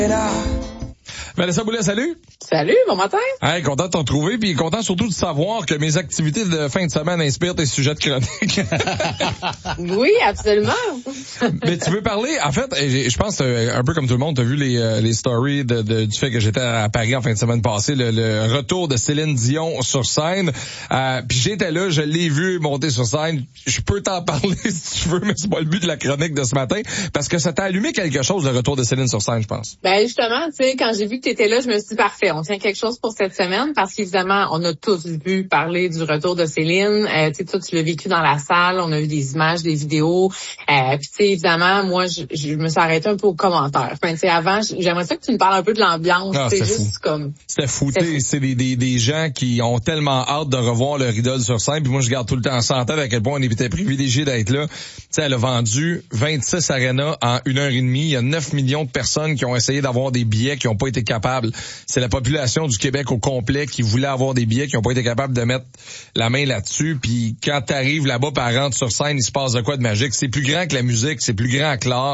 Vanessa Boulet, salut. Salut, bon matin. Hey, content de t'en trouver, puis content surtout de savoir que mes activités de fin de semaine inspirent tes sujets de chronique. Oui, absolument. Mais tu veux parler, en fait, je pense un peu comme tout le monde, t'as vu les stories du fait que j'étais à Paris en fin de semaine passée, le retour de Céline Dion sur scène. Puis j'étais là, je l'ai vu monter sur scène. Je peux t'en parler si tu veux, mais c'est pas le but de la chronique de ce matin, parce que ça t'a allumé quelque chose, le retour de Céline sur scène, je pense. Ben justement, tu sais, quand j'ai vu que t'étais là, je me suis dit parfait, on tient quelque chose pour cette semaine, parce qu'évidemment, on a tous vu parler du retour de Céline. Tu sais, toi, tu l'as vécu dans la salle, on a vu des images, des vidéos. Puis tu sais, évidemment, moi, je me suis arrêtée un peu aux commentaires. Enfin, tu sais, avant, j'aimerais ça que tu me parles un peu de l'ambiance. Ah, c'est juste fou. Comme. C'était fou. C'est des gens qui ont tellement hâte de revoir leur idole sur scène. Puis moi, je garde tout le temps en tête à quel point on était privilégiés d'être là. Tu sais, elle a vendu 26 arénas en 1h30. Il y a 9 millions de personnes qui ont essayé d'avoir des billets qui n'ont pas été capables. C'est la population du Québec au complet qui voulait avoir des billets, qui n'ont pas été capables de mettre la main là-dessus. Puis quand t'arrives là-bas, par rentre sur scène, il se passe de quoi de magique? C'est plus grand que la musique, c'est plus grand que l'art,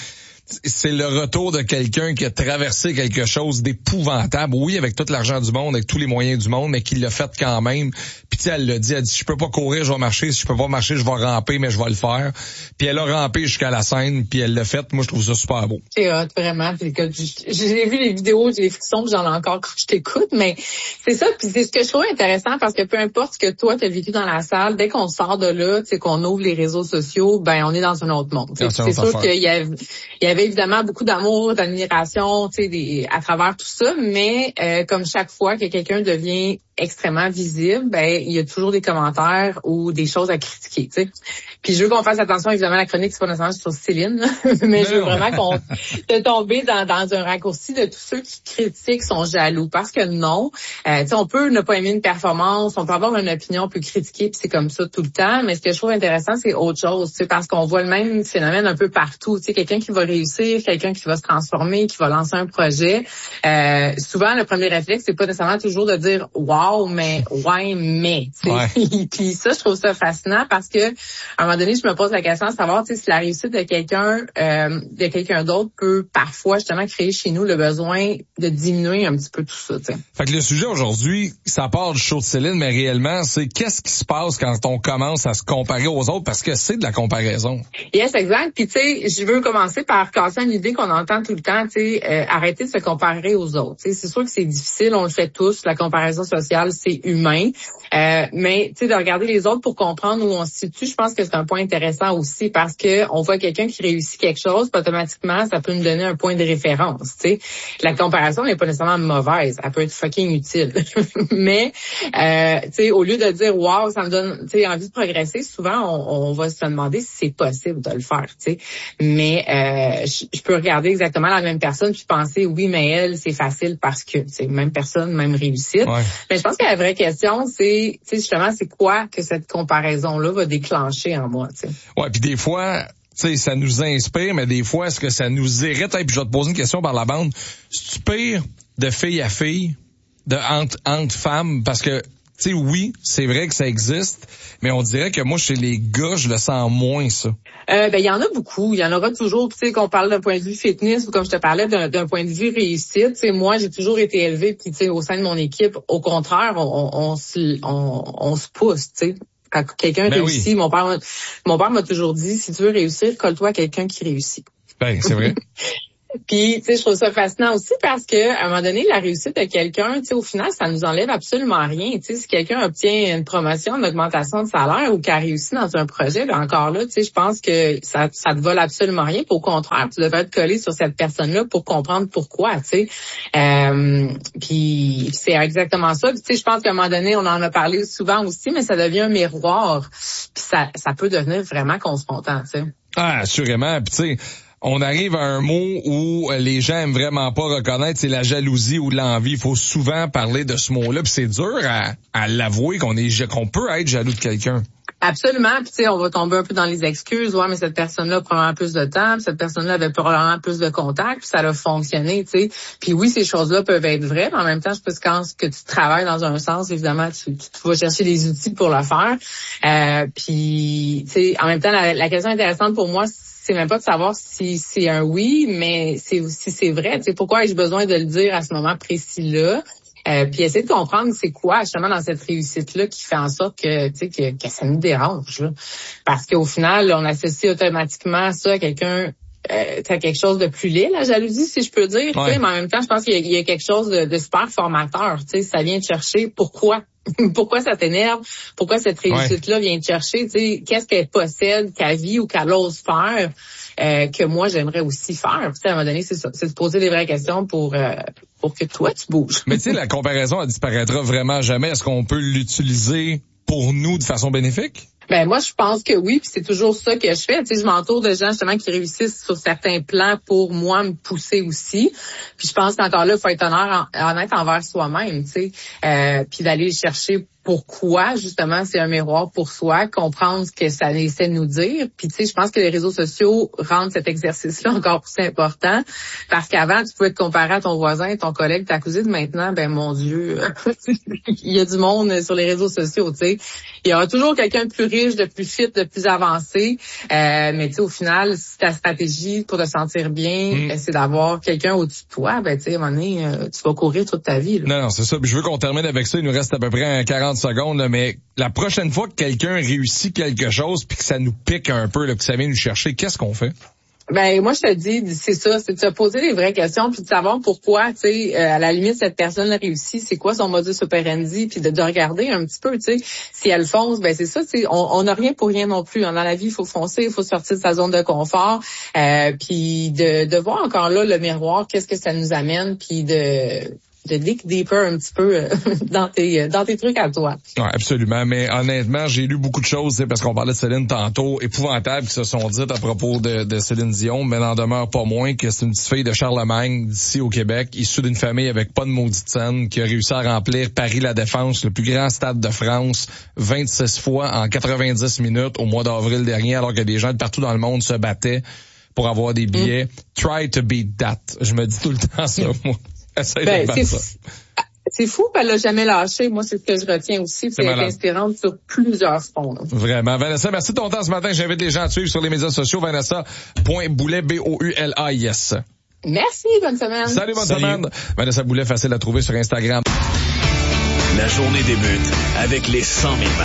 c'est le retour de quelqu'un qui a traversé quelque chose d'épouvantable. Oui, avec tout l'argent du monde, avec tous les moyens du monde, mais qui l'a fait quand même. Puis tu sais, elle dit, je peux pas courir, je vais marcher. Si je peux pas marcher, je vais ramper, mais je vais le faire. Puis elle a rampé jusqu'à la scène, puis elle l'a fait. Moi, je trouve ça super beau. C'est hot, vraiment. Puis j'ai vu les vidéos, j'ai les frissons, puis j'en ai encore quand je t'écoute. Mais c'est ça, puis c'est ce que je trouve intéressant, parce que peu importe ce que toi t'as vécu dans la salle, dès qu'on sort de là, tu sais, qu'on ouvre les réseaux sociaux, ben on est dans un autre monde. C'est sûr qu'il y avait évidemment beaucoup d'amour, d'admiration, tu sais, à travers tout ça, mais comme chaque fois que quelqu'un devient extrêmement visible, ben il y a toujours des commentaires ou des choses à critiquer, tu sais. Puis je veux qu'on fasse attention, évidemment, la chronique c'est pas nécessairement sur Céline, mais je veux vraiment qu'on te tomber dans un raccourci de tous ceux qui critiquent sont jaloux, parce que non, tu sais, on peut ne pas aimer une performance, on peut avoir une opinion, on peut critiquer, puis c'est comme ça tout le temps, mais ce que je trouve intéressant, c'est autre chose, tu sais, parce qu'on voit le même phénomène un peu partout, tu sais, quelqu'un qui va réussir, quelqu'un qui va se transformer, qui va lancer un projet, souvent le premier réflexe c'est pas nécessairement toujours de dire wow, mais ouais, mais tu sais. Ouais. Puis ça, je trouve ça fascinant, parce que à un moment donné, je me pose la question de savoir, tu sais, si la réussite de quelqu'un d'autre peut parfois justement créer chez nous le besoin de diminuer un petit peu tout ça, tu sais. Fait que le sujet aujourd'hui, ça part du show de Céline, mais réellement, c'est qu'est-ce qui se passe quand on commence à se comparer aux autres, parce que c'est de la comparaison. Yes, exact. Puis tu sais, je veux commencer par casser une idée qu'on entend tout le temps, tu sais, arrêter de se comparer aux autres. Tu sais, c'est sûr que c'est difficile, on le fait tous, la comparaison sociale, c'est humain. Mais tu sais, de regarder les autres pour comprendre où on se situe, je pense que c'est un point intéressant aussi, parce que on voit quelqu'un qui réussit quelque chose, puis automatiquement, ça peut nous donner un point de référence. Tu sais, la comparaison n'est pas nécessairement mauvaise, elle peut être fucking utile. Mais tu sais, au lieu de dire wow, ça me donne, tu sais, envie de progresser, souvent on va se demander si c'est possible de le faire. Tu sais, mais je peux regarder exactement la même personne puis penser oui, mais elle c'est facile parce que c'est même personne, même réussite. Ouais. Mais je pense que la vraie question c'est, tu sais, justement, c'est quoi que cette comparaison-là va déclencher en moi, tu sais. Ouais, puis des fois, tu sais, ça nous inspire, mais des fois, est-ce que ça nous irrite? Puis je vais te poser une question par la bande. C'est-tu pire de fille à fille, de entre femmes? Parce que, tu sais, oui, c'est vrai que ça existe, mais on dirait que moi, chez les gars, je le sens moins, ça. Ben, il y en a beaucoup. Il y en aura toujours. Tu sais, qu'on parle d'un point de vue fitness ou comme je te parlais d'un point de vue réussite. Tu sais, moi, j'ai toujours été élevée, puis tu sais, au sein de mon équipe, au contraire, on se pousse, tu sais. Quand quelqu'un réussit, oui. Mon père m'a toujours dit, si tu veux réussir, colle-toi à quelqu'un qui réussit. Ben, c'est vrai. Puis, tu sais, je trouve ça fascinant aussi parce que, à un moment donné, la réussite de quelqu'un, tu sais, au final, ça nous enlève absolument rien. Tu sais, si quelqu'un obtient une promotion, une augmentation de salaire ou qui a réussi dans un projet, ben encore là, tu sais, je pense que ça te vole absolument rien. Puis, au contraire, tu devrais te coller sur cette personne-là pour comprendre pourquoi, tu sais. Puis, c'est exactement ça. Puis, tu sais, je pense qu'à un moment donné, on en a parlé souvent aussi, mais ça devient un miroir. Puis, ça peut devenir vraiment confrontant, tu sais. Ah, assurément. Puis, tu sais, on arrive à un mot où les gens aiment vraiment pas reconnaître, c'est la jalousie ou l'envie. Il faut souvent parler de ce mot-là, puis c'est dur à l'avouer qu'on peut être jaloux de quelqu'un. Absolument, puis tu sais, on va tomber un peu dans les excuses. Ouais, mais cette personne-là prend probablement plus de temps, puis cette personne-là avait probablement plus de contacts, puis ça a fonctionné, tu sais. Puis oui, ces choses-là peuvent être vraies, mais en même temps, je pense que tu travailles dans un sens, évidemment, tu vas chercher des outils pour le faire. Puis, tu sais, en même temps, la question intéressante pour moi, c'est même pas de savoir si c'est un oui, mais si c'est vrai. Tu sais, pourquoi ai-je besoin de le dire à ce moment précis-là? Puis essayer de comprendre c'est quoi justement dans cette réussite-là qui fait en sorte que, tu sais, que ça nous dérange. Là. Parce qu'au final, on associe automatiquement ça à quelqu'un. T'as quelque chose de plus laid, la jalousie, si je peux dire. Ouais. Mais en même temps, je pense qu'il y a quelque chose de super formateur. Tu sais, ça vient te chercher pourquoi. Pourquoi ça t'énerve? Pourquoi cette réussite-là vient te chercher? Tu sais, qu'est-ce qu'elle possède, qu'elle vit ou qu'elle ose faire que moi, j'aimerais aussi faire. Puis, à un moment donné, c'est ça. C'est de poser des vraies questions pour que toi, tu bouges. Mais tu sais, la comparaison, elle disparaîtra vraiment jamais. Est-ce qu'on peut l'utiliser pour nous de façon bénéfique? Ben moi je pense que oui, puis c'est toujours ça que je fais. Tu sais, je m'entoure de gens justement qui réussissent sur certains plans pour moi me pousser aussi. Puis je pense qu'encore là, il faut être honnête envers soi-même, tu sais, puis d'aller chercher pourquoi justement c'est un miroir pour soi, comprendre ce que ça essaie de nous dire. Puis tu sais, je pense que les réseaux sociaux rendent cet exercice-là encore plus important parce qu'avant tu pouvais te comparer à ton voisin, ton collègue, ta cousine. Maintenant, ben mon Dieu, il y a du monde sur les réseaux sociaux, tu sais. Il y aura toujours quelqu'un de plus riche, de plus fit, de plus avancé. Mais tu sais, au final, si ta stratégie pour te sentir bien, c'est d'avoir quelqu'un au-dessus de toi, ben tu sais, à un moment donné, tu vas courir toute ta vie. Là. Non, c'est ça. Puis je veux qu'on termine avec ça. Il nous reste à peu près 40 secondes, là, mais la prochaine fois que quelqu'un réussit quelque chose puis que ça nous pique un peu, là, que ça vient nous chercher, qu'est-ce qu'on fait? Ben moi je te dis c'est ça, c'est de se poser les vraies questions puis de savoir pourquoi, tu sais, à la limite cette personne réussit, c'est quoi son modus operandi puis de regarder un petit peu, tu sais, si elle fonce, ben c'est ça, tu sais, on n'a rien pour rien non plus. Dans la vie, il faut foncer, il faut sortir de sa zone de confort, puis de voir encore là le miroir, qu'est-ce que ça nous amène, puis de dig deeper un petit peu dans tes trucs à toi. Ouais, absolument. Mais honnêtement, j'ai lu beaucoup de choses, parce qu'on parlait de Céline tantôt, épouvantables qui se sont dites à propos de Céline Dion, mais n'en demeure pas moins que c'est une petite fille de Charlemagne, d'ici au Québec, issue d'une famille avec pas de maudite scène, qui a réussi à remplir Paris-La Défense, le plus grand stade de France, 26 fois en 90 minutes au mois d'avril dernier, alors que des gens de partout dans le monde se battaient pour avoir des billets. Try to beat that. Je me dis tout le temps ça, moi. C'est fou, elle l'a jamais lâché. Moi, c'est ce que je retiens aussi. C'est inspirante sur plusieurs fronts. Là. Vraiment. Vanessa, merci de ton temps ce matin. J'invite les gens à te suivre sur les médias sociaux. Vanessa.Boulay, Boulais. Merci, bonne semaine. Salut, bonne semaine. Vanessa Boulay, facile à trouver sur Instagram. La journée débute avec les 100 000